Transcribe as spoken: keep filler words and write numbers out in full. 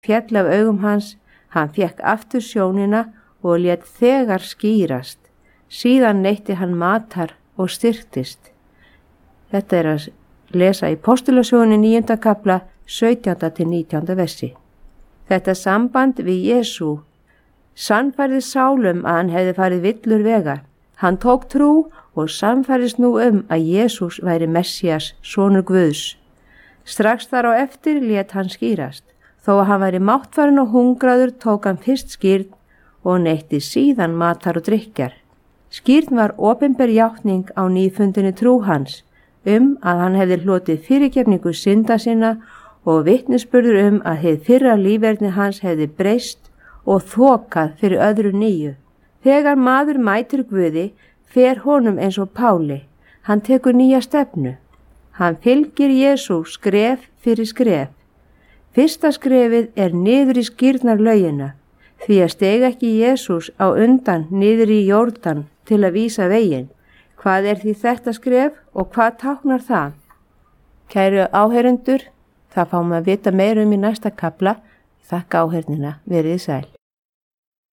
féll af augum hans, hann fékk aftur sjónina og lét þegar skýrast. Síðan neytti hann matar og styrktist. Þetta er að lesa í Postulasögunni níunda kafla sautjánda til nítjánda versi. Þetta samband við Jesú sannfærði Sálum að hann hefði farið villur vega. Hann tók trú og sannfærðist nú um að Jesús væri Messías, sonur Guðs. Strax þar á eftir lét hann skýrast. Þó að hann væri máttfarinn og hungraður tók hann fyrst skírn og neytti síðan matar og drykkjar. Skírn var opinber játning á nýfundinni trú hans um að hann hefði hlotið fyrirgefningu synda sinna og vitnisburður um að hið fyrra líferni hans hefði breyst og þokað fyrir öðru nýju. Þegar maður mætir Guði fer honum eins og Páli. Hann tekur nýja stefnu. Hann fylgir Jesú skref fyrir skref. Fyrsta skrefið er niður í skírnarlaugina, því að steg ekki Jesús á undan niður í Jórdan til að vísa veginn. Hvað er því þetta skref og hvað táknar það? Kæru áheyrendur, það fáum að vita meira um í næsta kafla. Þakka áheyrnina, verið sæl.